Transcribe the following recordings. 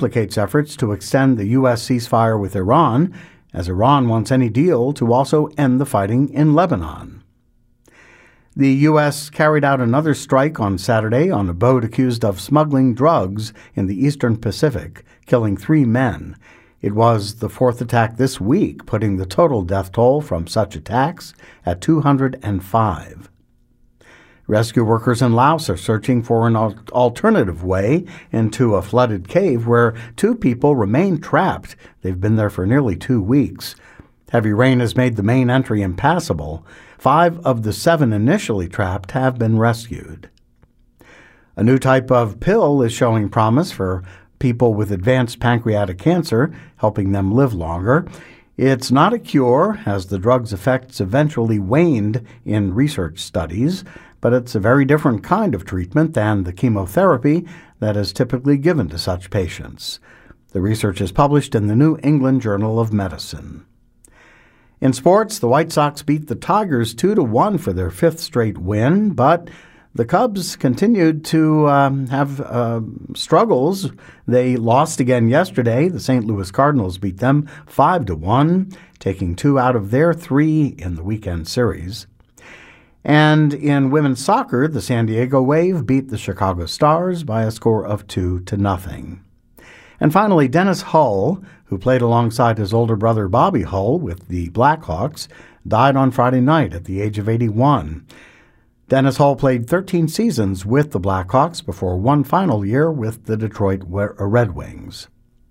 complicates efforts to extend the U.S. ceasefire with Iran, as Iran wants any deal to also end the fighting in Lebanon. The U.S. carried out another strike on Saturday on a boat accused of smuggling drugs in the Eastern Pacific, killing 3 men. It was the 4th attack this week, putting the total death toll from such attacks at 205. Rescue workers in Laos are searching for an alternative way into a flooded cave where 2 people remain trapped. They've been there for nearly 2 weeks. Heavy rain has made the main entry impassable. 5 of the 7 initially trapped have been rescued. A new type of pill is showing promise for people with advanced pancreatic cancer, helping them live longer. It's not a cure, as the drug's effects eventually waned in research studies, but it's a very different kind of treatment than the chemotherapy that is typically given to such patients. The research is published in the New England Journal of Medicine. In sports, the White Sox beat the Tigers 2-1 for their 5th straight win, but the Cubs continued to have struggles. They lost again yesterday. The St. Louis Cardinals beat them 5-1, taking 2 out of their 3 in the weekend series. And in women's soccer, the San Diego Wave beat the Chicago Stars by a score of 2-0. And finally, Dennis Hull, who played alongside his older brother Bobby Hull with the Blackhawks, died on Friday night at the age of 81. Dennis Hull played 13 seasons with the Blackhawks before one final year with the Detroit Red Wings.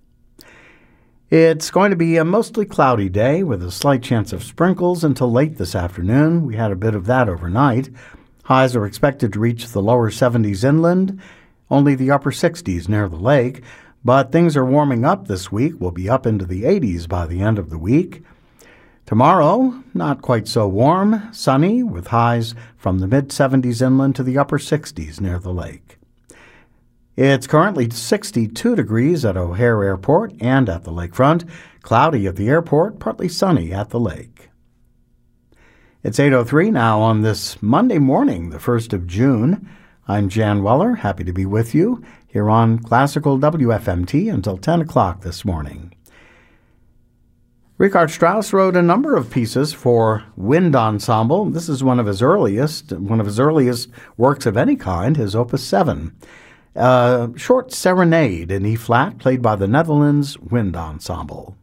It's going to be a mostly cloudy day with a slight chance of sprinkles until late this afternoon. We had a bit of that overnight. Highs are expected to reach the lower 70s inland, only the upper 60s near the lake. But things are warming up this week. We'll be up into the 80s by the end of the week. Tomorrow, not quite so warm, sunny, with highs from the mid-70s inland to the upper 60s near the lake. It's currently 62 degrees at O'Hare Airport and at the lakefront, cloudy at the airport, partly sunny at the lake. It's 8:03 now on this Monday morning, the 1st of June. I'm Jan Weller, happy to be with you here on Classical WFMT until 10 o'clock this morning. Richard Strauss wrote a number of pieces for wind ensemble. This is one of his earliest works of any kind, his Opus 7. A short serenade in E-flat played by the Netherlands Wind Ensemble.